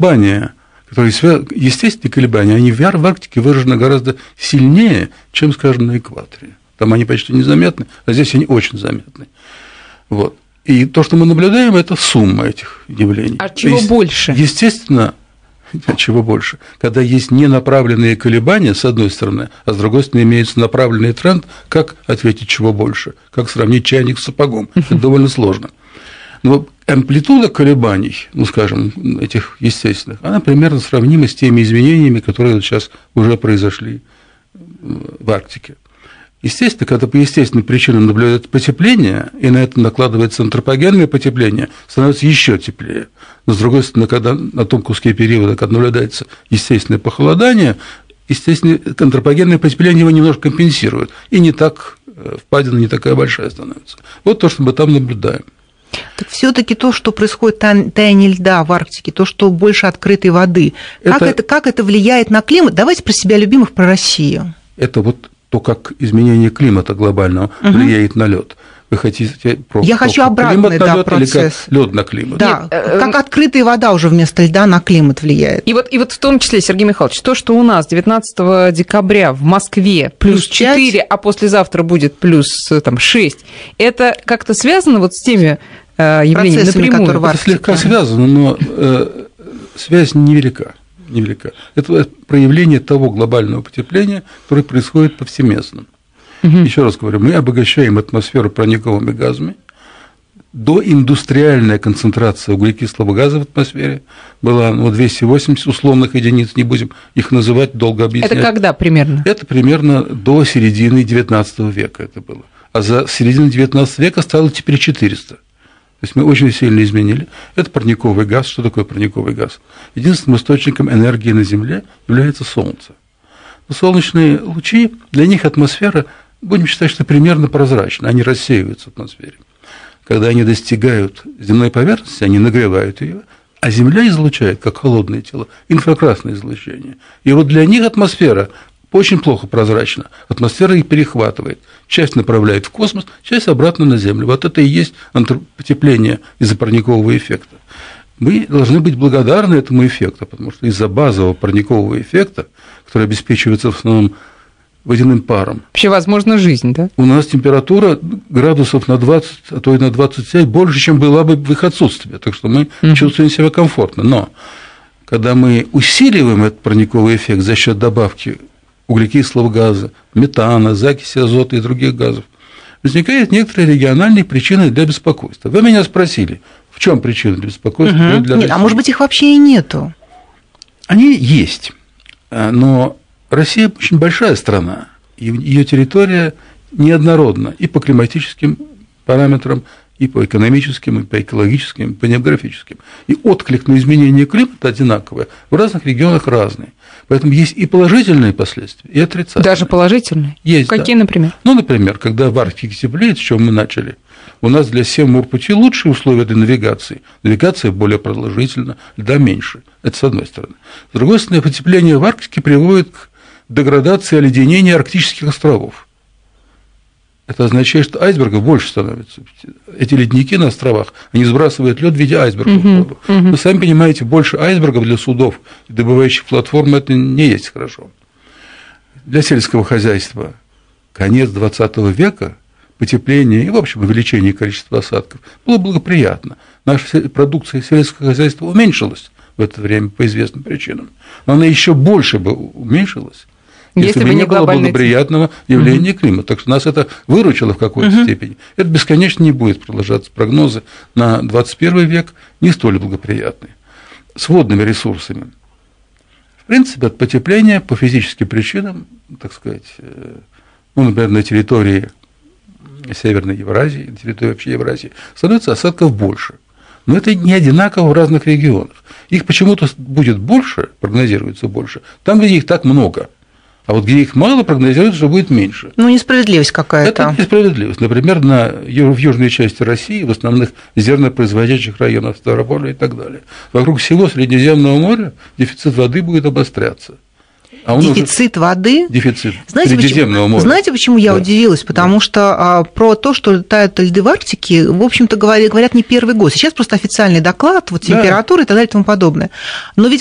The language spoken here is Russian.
колебания, которые естественные колебания, они в Арктике выражены гораздо сильнее, чем, скажем, на экваторе. Там они почти незаметны, а здесь они очень заметны. Вот. И то, что мы наблюдаем, это сумма этих явлений. А чего больше? Естественно, чего больше? Когда есть ненаправленные колебания, с одной стороны, а с другой стороны, имеется направленный тренд, как ответить чего больше, как сравнить чайник с сапогом. Это довольно сложно. Но амплитуда колебаний, ну, скажем, этих естественных, она примерно сравнима с теми изменениями, которые вот сейчас уже произошли в Арктике. Естественно, когда по естественным причинам наблюдается потепление, и на это накладывается антропогенное потепление, становится еще теплее. Но, с другой стороны, когда на том куске периода, когда наблюдается естественное похолодание, естественно, антропогенное потепление его немножко компенсирует, и не так, впадина не такая большая становится. Вот то, что мы там наблюдаем. Так все-таки то, что происходит таяние льда в Арктике, то, что больше открытой воды, как это влияет на климат? Давайте про себя любимых, про Россию. Это вот то, как изменение климата глобального влияет на лед. Вы хотите про Я хочу обратный, да, процесс. Или как лед на климат? Да, как открытая вода уже вместо льда на климат влияет. И вот в том числе, Сергей Михайлович, то, что у нас 19 декабря в Москве плюс 4, а послезавтра будет плюс там, 6, это как-то связано вот с теми явлениями напрямую? Это слегка связано, но связь невелика. Это проявление того глобального потепления, которое происходит повсеместно. Еще раз говорю, мы обогащаем атмосферу парниковыми газами. Доиндустриальная концентрация углекислого газа в атмосфере была 280 условных единиц, не будем их называть, долго объяснять. Это когда примерно? Это примерно до середины XIX века это было. А за середину XIX века стало теперь 400. То есть мы очень сильно изменили. Это парниковый газ. Что такое парниковый газ? Единственным источником энергии на Земле является Солнце. Но солнечные лучи, для них атмосфера, будем считать, что примерно прозрачна, они рассеиваются в атмосфере. Когда они достигают земной поверхности, они нагревают ее, а Земля излучает, как холодное тело, инфракрасное излучение. И вот для них атмосфера очень плохо прозрачна. Атмосфера их перехватывает. Часть направляет в космос, часть обратно на Землю. Вот это и есть потепление из-за парникового эффекта. Мы должны быть благодарны этому эффекту, потому что из-за базового парникового эффекта, который обеспечивается в основном водяным паром. Вообще возможна жизнь, да? У нас температура градусов на 20, а то и на 25 больше, чем была бы в их отсутствии. Так что мы чувствуем себя комфортно. Но когда мы усиливаем этот парниковый эффект за счет добавки углекислого газа, метана, закиси азота и других газов, возникают некоторые региональные причины для беспокойства. Вы меня спросили, в чем причина для беспокойства для России? А может быть, их вообще и нету? Они есть, но Россия очень большая страна, и ее территория неоднородна и по климатическим параметрам, и по экономическим, и по экологическим, и по демографическим. И отклик на изменение климата одинаковый, в разных регионах разный. Поэтому есть и положительные последствия, и отрицательные. Даже положительные? Есть. Какие, да. Например? Ну, например, когда в Арктике теплеет, с чего мы начали, у нас для Севморпути лучшие условия для навигации. Навигация более продолжительна, льда меньше. Это с одной стороны. С другой стороны, потепление в Арктике приводит к деградации оледенения арктических островов. Это означает, что айсбергов больше становится. Эти ледники на островах, они сбрасывают лед в виде айсбергов в воду. Вы сами понимаете, больше айсбергов для судов и добывающих платформ это не есть хорошо. Для сельского хозяйства конец XX века, потепление и, в общем, увеличение количества осадков было благоприятно. Наша продукция сельского хозяйства уменьшилась в это время по известным причинам, но она еще больше бы уменьшилась, если бы не было благоприятного явления климата. Так что нас это выручило в какой-то степени. Это бесконечно не будет продолжаться. Прогнозы на 21 век не столь благоприятные. С водными ресурсами. В принципе, от потепления по физическим причинам, так сказать, ну, например, на территории Северной Евразии, на территории вообще Евразии, становится осадков больше. Но это не одинаково в разных регионах. Их почему-то будет больше, прогнозируется больше, там, где их так много. А вот где их мало, прогнозируется, что будет меньше. Ну, несправедливость какая-то. Это несправедливость. Например, в южной части России, в основных зернопроизводящих районах Ставрополя и так далее. Вокруг всего Средиземного моря дефицит воды будет обостряться. дефицит воды. Дефицит Знаете, Средиземного моря. Знаете, почему я удивилась? Потому что про то, что тают льды в Арктике, в общем-то, говорят не первый год. Сейчас просто официальный доклад, вот температура и так далее и тому подобное. Но ведь